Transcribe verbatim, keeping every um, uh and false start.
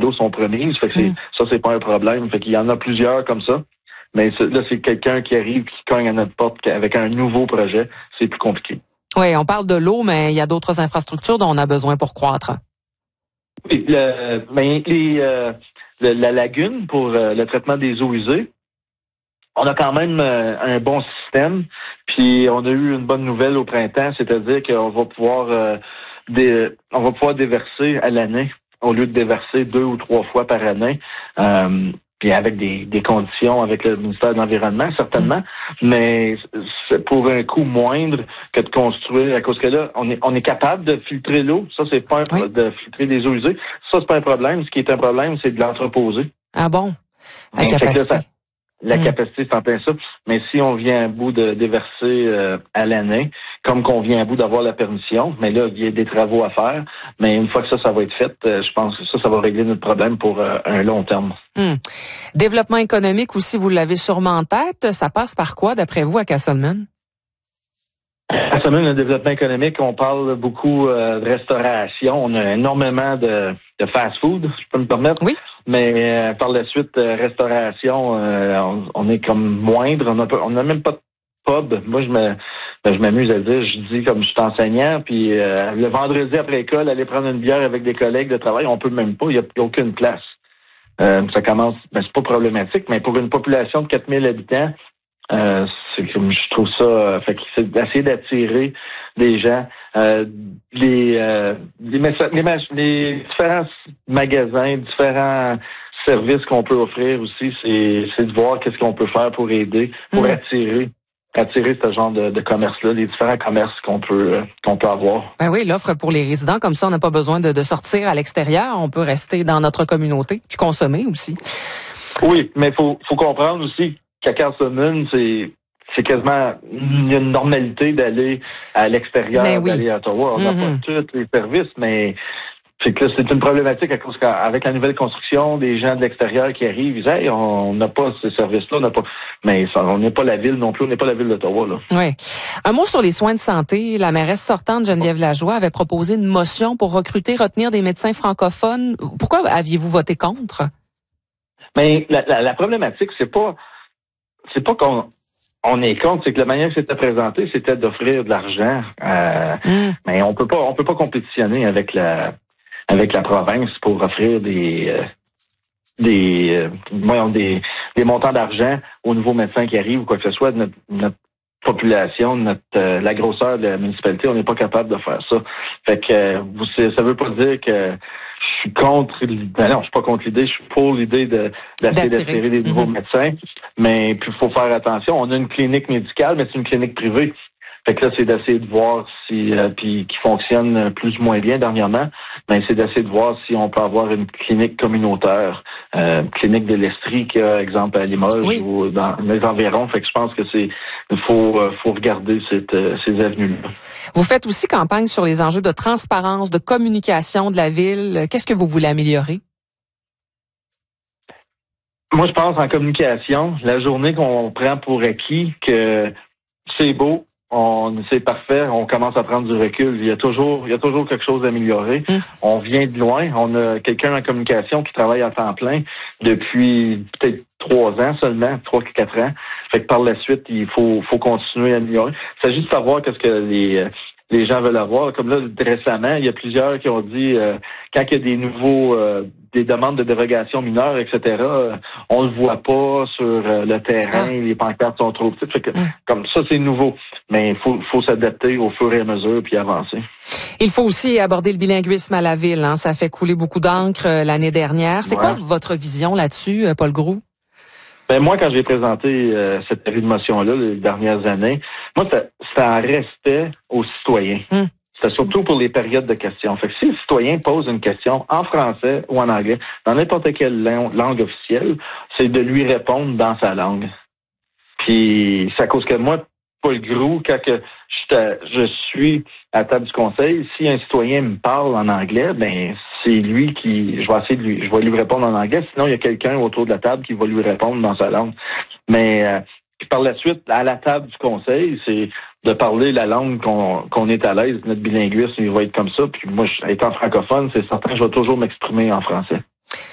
d'eau sont promises. Fait que c'est, mm. ça, c'est pas un problème. Fait qu'il y en a plusieurs comme ça. Mais là, c'est quelqu'un qui arrive, qui cogne à notre porte avec un nouveau projet. C'est plus compliqué. Oui, on parle de l'eau, mais il y a d'autres infrastructures dont on a besoin pour croître. Oui, le, ben, les, euh, le, la lagune pour euh, le traitement des eaux usées, on a quand même euh, un bon système. Puis on a eu une bonne nouvelle au printemps, c'est-à-dire qu'on va pouvoir euh, dé, on va pouvoir déverser à l'année au lieu de déverser deux ou trois fois par année. Euh, Puis avec des, des conditions avec le ministère de l'Environnement, certainement, mmh. mais c'est pour un coût moindre que de construire, à cause que là, on est on est capable de filtrer l'eau. Ça, c'est pas un pro- oui. de filtrer des eaux usées. Ça, c'est pas un problème. Ce qui est un problème, c'est de l'entreposer. Ah bon? La Donc, capacité. Là, ça, la mmh. capacité, c'est en plein ça. Mais si on vient à bout de déverser euh, à l'année, comme qu'on vient à bout d'avoir la permission, mais là, il y a des travaux à faire. Mais une fois que ça, ça va être fait, euh, je pense que ça, ça va régler notre problème pour euh, un long terme. Mmh. Développement économique aussi, vous l'avez sûrement en tête. Ça passe par quoi, d'après vous, à Casselman? À Casselman, le développement économique, on parle beaucoup euh, de restauration. On a énormément de, de fast-food, si je peux me permettre. Oui. Mais euh, par la suite, euh, restauration, euh, on, on est comme moindre. On a on n'a même pas de pub. Moi, je me ben, je m'amuse à dire, je dis comme je suis enseignant, puis euh, le vendredi après l'école, aller prendre une bière avec des collègues de travail, on peut même pas. Il n'y a, a aucune place. Euh, ça commence, ben, c'est pas problématique, mais pour une population de quatre mille habitants, euh, c'est comme je trouve ça, euh, fait que c'est d'essayer d'attirer des gens, euh, les, euh, les, les, les différents magasins, différents services qu'on peut offrir aussi, c'est, c'est de voir qu'est-ce qu'on peut faire pour aider, pour mmh. attirer. attirer ce genre de, de commerce-là, les différents commerces qu'on peut euh, qu'on peut avoir. Ben oui, l'offre pour les résidents, comme ça, on n'a pas besoin de, de sortir à l'extérieur. On peut rester dans notre communauté puis consommer aussi. Oui, mais faut faut comprendre aussi qu'à Casselman, c'est c'est quasiment il y a une normalité d'aller à l'extérieur, ben oui. d'aller à Ottawa. On n'a mm-hmm. pas tous les services, mais c'est que c'est une problématique à cause qu'avec la nouvelle construction, des gens de l'extérieur qui arrivent, ils disent hey, on n'a pas ces services-là, on n'a pas. Mais ça, on n'est pas la ville non plus, on n'est pas la ville d'Ottawa, là. Oui. Un mot sur les soins de santé. La mairesse sortante, Geneviève Lajoie, avait proposé une motion pour recruter, retenir des médecins francophones. Pourquoi aviez-vous voté contre? Mais la, la, la problématique, c'est pas c'est pas qu'on on est contre, c'est que la manière que c'était présenté, c'était d'offrir de l'argent. Euh, mm. Mais on peut pas on peut pas compétitionner avec la avec la province pour offrir des euh, des, euh, voyons, des des montants d'argent aux nouveaux médecins qui arrivent ou quoi que ce soit. Notre, notre population, notre euh, la grosseur de la municipalité, on n'est pas capable de faire ça. Fait que euh, ça veut pas dire que je suis contre ben non, je suis pas contre l'idée, je suis pour l'idée de d'essayer d'attirer des nouveaux mm-hmm. médecins, mais puis il faut faire attention. On a une clinique médicale, mais c'est une clinique privée. Fait que là, c'est d'essayer de voir si euh, puis qui fonctionne plus ou moins bien dernièrement, mais c'est d'essayer de voir si on peut avoir une clinique communautaire, euh, clinique de l'Estrie, qui a exemple à Limoges oui. ou dans les environs. Fait que je pense que c'est il faut euh, faut regarder cette, euh, ces avenues-là. Vous faites aussi campagne sur les enjeux de transparence, de communication de la ville. Qu'est-ce que vous voulez améliorer? Moi, je pense en communication, la journée qu'on prend pour acquis que c'est beau. On, c'est parfait, on commence à prendre du recul. Il y a toujours, il y a toujours quelque chose à améliorer. Mmh. On vient de loin. On a quelqu'un en communication qui travaille à temps plein depuis peut-être trois ans seulement, trois ou quatre ans. Fait que par la suite, il faut, faut continuer à améliorer. Il s'agit de savoir qu'est-ce que les, les gens veulent avoir. Comme là, récemment, il y a plusieurs qui ont dit, euh, quand il y a des nouveaux, euh, des demandes de dérogation mineures, et cetera, euh, on le voit pas sur euh, le terrain, ah. les pancartes sont trop petites. Fait que, mmh. comme ça, c'est nouveau. Mais il faut, faut s'adapter au fur et à mesure puis avancer. Il faut aussi aborder le bilinguisme à la ville. Hein. Ça fait couler beaucoup d'encre euh, l'année dernière. C'est ouais. quoi votre vision là-dessus, Paul Groulx? Ben moi, quand j'ai présenté euh, cette série de motions-là les dernières années, moi, ça, ça en restait aux citoyens. Mmh. C'était surtout pour les périodes de questions. Fait que si le citoyen pose une question en français ou en anglais, dans n'importe quelle langue officielle, c'est de lui répondre dans sa langue. Puis, c'est à cause que moi, Paul Groulx, quand que je, je suis à la table du conseil, si un citoyen me parle en anglais, ben c'est lui qui, je vais essayer de lui, je vais lui répondre en anglais. Sinon, il y a quelqu'un autour de la table qui va lui répondre dans sa langue. Mais euh, puis par la suite, à la table du conseil, c'est de parler la langue qu'on, qu'on est à l'aise. Notre bilinguisme, il va être comme ça. Puis moi, étant francophone, c'est certain que je vais toujours m'exprimer en français.